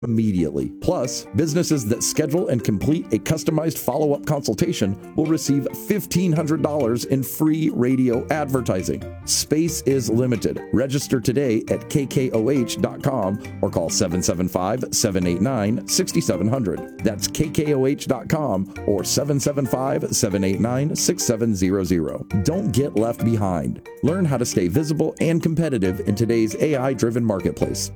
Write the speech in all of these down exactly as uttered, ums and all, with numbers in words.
immediately. Plus, businesses that schedule and complete a customized follow-up consultation will receive fifteen hundred dollars in free radio advertising. Space is limited. Register today at k k o h dot com or call seven seven five, seven eight nine, six seven zero zero. That's k k o h dot com or seven seven five, seven eight nine, six seven zero zero. Don't get left behind. Learn how to stay visible and competitive in today's A I-driven marketplace.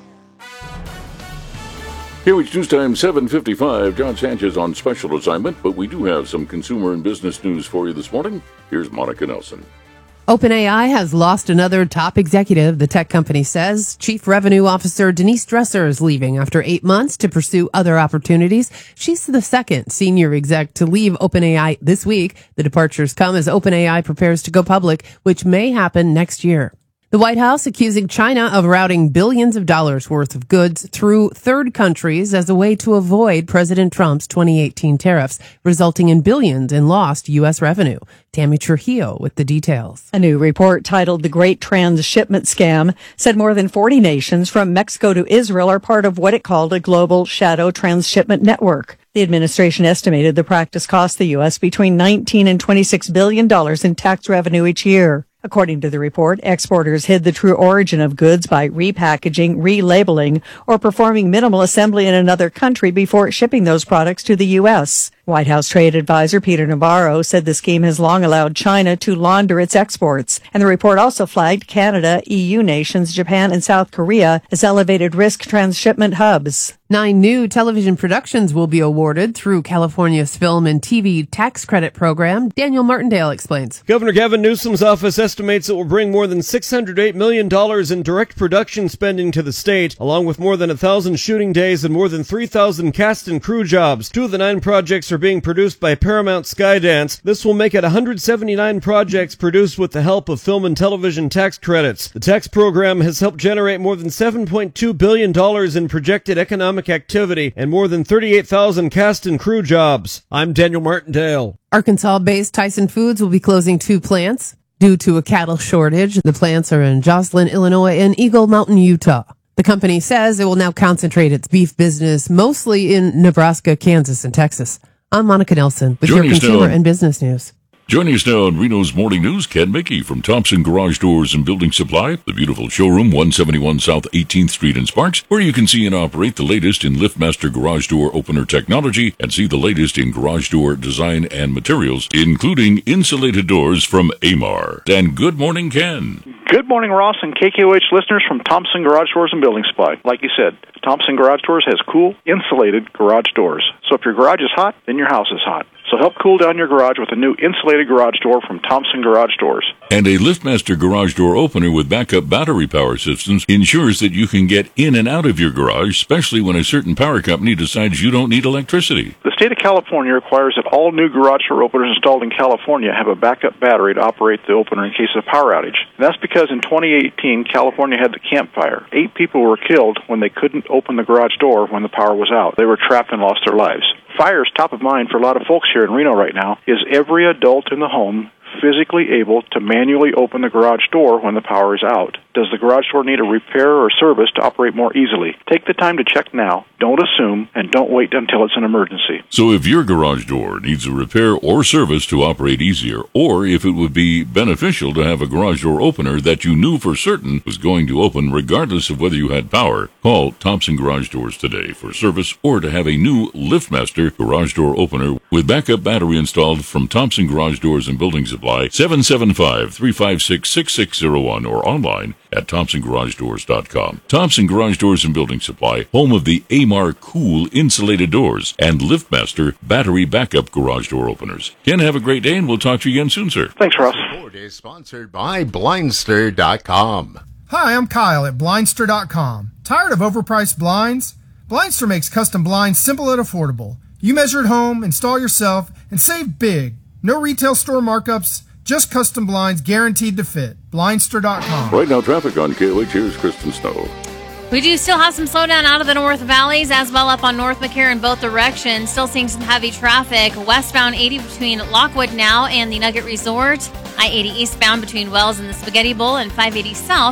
Here it's news time, seven fifty-five. John Sanchez on special assignment, but we do have some consumer and business news for you this morning. Here's Monica Nelson. OpenAI has lost another top executive, the tech company says. Chief Revenue Officer Denise Dresser is leaving after eight months to pursue other opportunities. She's the second senior exec to leave OpenAI this week. The departures come as OpenAI prepares to go public, which may happen next year. The White House accusing China of routing billions of dollars worth of goods through third countries as a way to avoid President Trump's twenty eighteen tariffs, resulting in billions in lost U S revenue. Tammy Trujillo with the details. A new report titled The Great Transshipment Scam said more than forty nations from Mexico to Israel are part of what it called a global shadow transshipment network. The administration estimated the practice cost the U S between nineteen and twenty-six billion dollars in tax revenue each year. According to the report, exporters hid the true origin of goods by repackaging, relabeling, or performing minimal assembly in another country before shipping those products to the U S. White House Trade Advisor Peter Navarro said the scheme has long allowed China to launder its exports. And the report also flagged Canada, E U nations, Japan, and South Korea as elevated risk transshipment hubs. Nine new television productions will be awarded through California's Film and T V Tax Credit Program. Daniel Martindale explains. Governor Gavin Newsom's office estimates it will bring more than six hundred eight million dollars in direct production spending to the state, along with more than one thousand shooting days and more than three thousand cast and crew jobs. Two of the nine projects are being produced by Paramount Skydance. This will make it one hundred seventy-nine projects produced with the help of film and television tax credits. The tax program has helped generate more than seven point two billion dollars in projected economic activity and more than thirty-eight thousand cast and crew jobs. I'm Daniel Martindale. Arkansas-based Tyson Foods will be closing two plants due to a cattle shortage. The plants are in Joslyn, Illinois, and Eagle Mountain, Utah. The company says it will now concentrate its beef business mostly in Nebraska, Kansas, and Texas. I'm Monica Nelson with Joining your consumer and business news. Joining us now on Reno's Morning News, Ken Mickey from Thompson Garage Doors and Building Supply, the beautiful showroom, one seventy-one South eighteenth Street in Sparks, where you can see and operate the latest in LiftMaster garage door opener technology and see the latest in garage door design and materials, including insulated doors from Amar. And good morning, Ken. Good morning, Ross and K K O H listeners from Thompson Garage Doors and Building Supply. Like you said, Thompson Garage Doors has cool, insulated garage doors. So if your garage is hot, then your house is hot. So help cool down your garage with a new insulated garage door from Thompson Garage Doors. And a LiftMaster garage door opener with backup battery power systems ensures that you can get in and out of your garage, especially when a certain power company decides you don't need electricity. The state of California requires that all new garage door openers installed in California have a backup battery to operate the opener in case of a power outage. And that's because in twenty eighteen, California had the Camp Fire. Eight people were killed when they couldn't open the garage door when the power was out. They were trapped and lost their lives. Fire is top of mind for a lot of folks here in Reno right now. Is every adult in the home physically able to manually open the garage door when the power is out? Does the garage door need a repair or service to operate more easily? Take the time to check now. Don't assume, and don't wait until it's an emergency. So if your garage door needs a repair or service to operate easier, or if it would be beneficial to have a garage door opener that you knew for certain was going to open regardless of whether you had power, call Thompson Garage Doors today for service or to have a new LiftMaster garage door opener with backup battery installed from Thompson Garage Doors and Building Supply, seven seven five, three five six, six six zero one, or online at thompson garage doors dot com. Thompson Garage Doors and Building Supply, home of the Amar Cool insulated doors and LiftMaster battery backup garage door openers. Ken, have a great day, and we'll talk to you again soon, sir. Thanks, Ross. The report is sponsored by Blindster dot com. Hi, I'm Kyle at Blindster dot com. Tired of overpriced blinds? Blindster makes custom blinds simple and affordable. You measure at home, install yourself, and save big. No retail store markups, just custom blinds guaranteed to fit. Blindster dot com. Right now, traffic on K O H. Here's Kristen Snow. We do still have some slowdown out of the North Valleys as well up on North McCarran in both directions. Still seeing some heavy traffic. Westbound eighty between Lockwood now and the Nugget Resort. I eighty eastbound between Wells and the Spaghetti Bowl, and five eighty south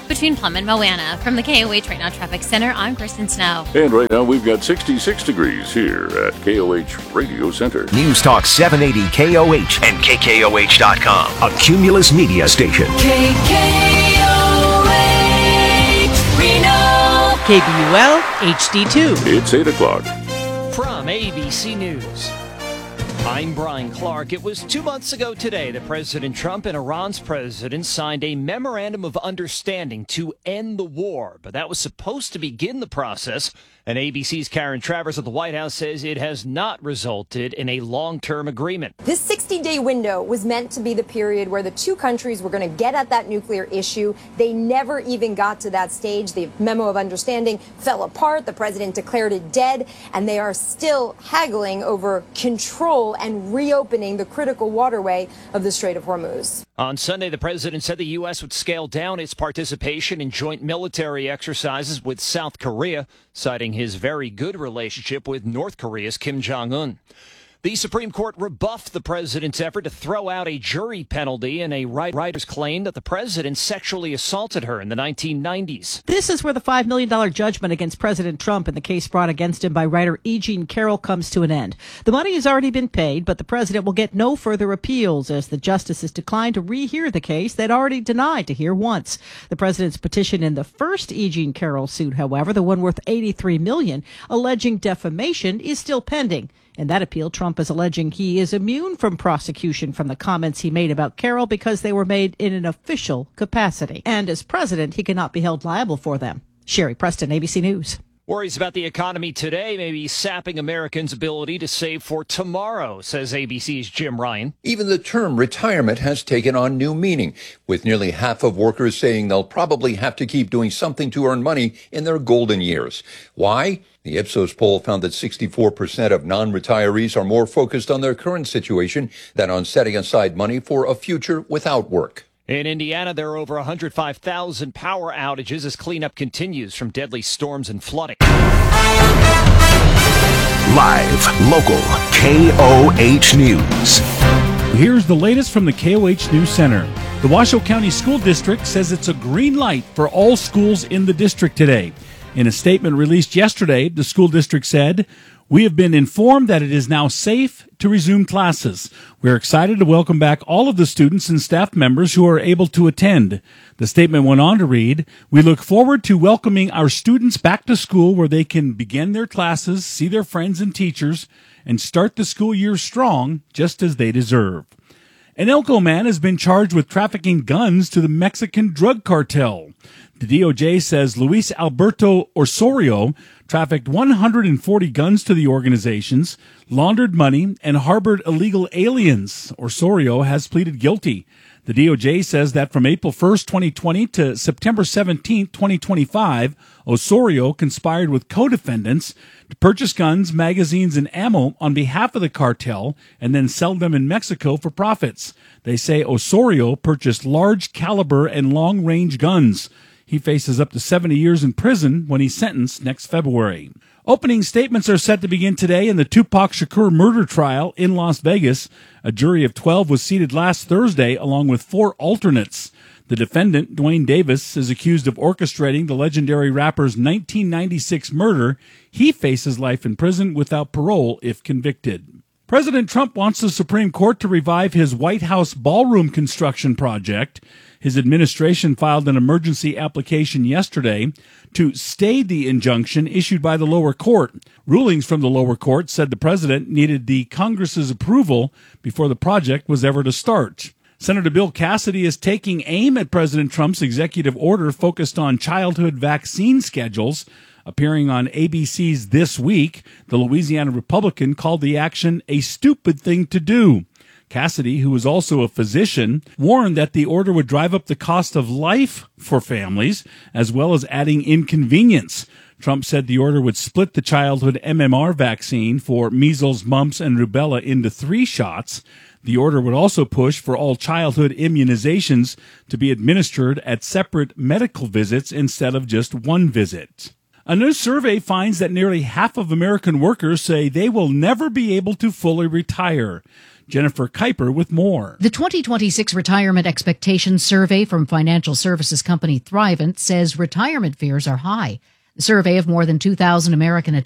between Plum and Moana. From the K O H Right Now Traffic Center, I'm Kristen Snow. And right now we've got sixty-six degrees here at K O H Radio Center. News Talk seven eighty K O H and K K O H dot com, a Cumulus media station. K K O H Reno. K B U L H D two. It's eight o'clock. From A B C News, I'm Brian Clark. It was two months ago today that President Trump and Iran's president signed a memorandum of understanding to end the war, but that was supposed to begin the process. And A B C's Karen Travers at the White House says it has not resulted in a long-term agreement. This sixty-day window was meant to be the period where the two countries were going to get at that nuclear issue. They never even got to that stage. The memo of understanding fell apart. The president declared it dead, and they are still haggling over control and reopening the critical waterway of the Strait of Hormuz. On Sunday, the president said the U S would scale down its participation in joint military exercises with South Korea, citing his very good relationship with North Korea's Kim Jong-un. The Supreme Court rebuffed the president's effort to throw out a jury penalty in a writer's claim that the president sexually assaulted her in the nineteen nineties. This is where the five million dollars judgment against President Trump in the case brought against him by writer E. Jean Carroll comes to an end. The money has already been paid, but the president will get no further appeals as the justices declined to rehear the case they'd already denied to hear once. The president's petition in the first E. Jean Carroll suit, however, the one worth eighty-three million dollars, alleging defamation, is still pending. In that appeal, Trump is alleging he is immune from prosecution from the comments he made about Carroll because they were made in an official capacity. And as president, he cannot be held liable for them. Sherry Preston, A B C News. Worries about the economy today may be sapping Americans' ability to save for tomorrow, says A B C's Jim Ryan. Even the term retirement has taken on new meaning, with nearly half of workers saying they'll probably have to keep doing something to earn money in their golden years. Why? The Ipsos poll found that sixty-four percent of non-retirees are more focused on their current situation than on setting aside money for a future without work. In Indiana, there are over one hundred five thousand power outages as cleanup continues from deadly storms and flooding. Live, local, K O H News. Here's the latest from the K O H News Center. The Washoe County School District says it's a green light for all schools in the district today. In a statement released yesterday, the school district said, "We have been informed that it is now safe to resume classes. We're excited to welcome back all of the students and staff members who are able to attend." The statement went on to read, "We look forward to welcoming our students back to school where they can begin their classes, see their friends and teachers, and start the school year strong, just as they deserve." An Elko man has been charged with trafficking guns to the Mexican drug cartel. The D O J says Luis Alberto Osorio trafficked one hundred forty guns to the organizations, laundered money, and harbored illegal aliens. Osorio has pleaded guilty. The D O J says that from April first, twenty twenty to September seventeenth, twenty twenty-five, Osorio conspired with co-defendants to purchase guns, magazines, and ammo on behalf of the cartel and then sell them in Mexico for profits. They say Osorio purchased large caliber and long-range guns. He faces up to seventy years in prison when he's sentenced next February. Opening statements are set to begin today in the Tupac Shakur murder trial in Las Vegas. A jury of twelve was seated last Thursday along with four alternates. The defendant, Dwayne Davis, is accused of orchestrating the legendary rapper's nineteen ninety-six murder. He faces life in prison without parole if convicted. President Trump wants the Supreme Court to revive his White House ballroom construction project. His administration filed an emergency application yesterday to stay the injunction issued by the lower court. Rulings from the lower court said the president needed the Congress's approval before the project was ever to start. Senator Bill Cassidy is taking aim at President Trump's executive order focused on childhood vaccine schedules. Appearing on A B C's This Week, the Louisiana Republican called the action a stupid thing to do. Cassidy, who is also a physician, warned that the order would drive up the cost of life for families, as well as adding inconvenience. Trump said the order would split the childhood M M R vaccine for measles, mumps, and rubella into three shots. The order would also push for all childhood immunizations to be administered at separate medical visits instead of just one visit. A new survey finds that nearly half of American workers say they will never be able to fully retire. Jennifer Kuiper with more. The twenty twenty-six Retirement Expectations Survey from financial services company Thrivent says retirement fears are high. The survey of more than two thousand American adults